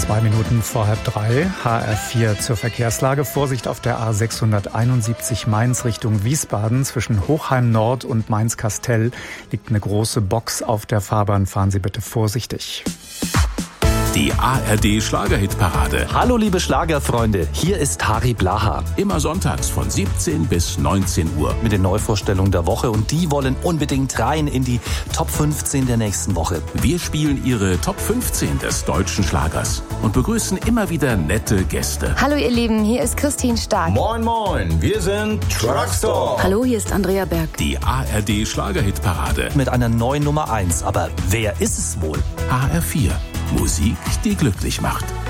2 Minuten vor 2:30, HR4 zur Verkehrslage. Vorsicht auf der A671 Mainz Richtung Wiesbaden. Zwischen Hochheim Nord und Mainz-Kastell liegt eine große Box auf der Fahrbahn. Fahren Sie bitte vorsichtig. Die ARD-Schlagerhitparade. Hallo liebe Schlagerfreunde, hier ist Harry Blaha. Immer sonntags von 17 bis 19 Uhr. Mit den Neuvorstellungen der Woche und die wollen unbedingt rein in die Top 15 der nächsten Woche. Wir spielen Ihre Top 15 des deutschen Schlagers und begrüßen immer wieder nette Gäste. Hallo ihr Lieben, hier ist Christine Stark. Moin moin, wir sind Truckstore. Hallo, hier ist Andrea Berg. Die ARD-Schlagerhitparade. Mit einer neuen Nummer 1. Aber wer ist es wohl? HR4. Musik, die glücklich macht.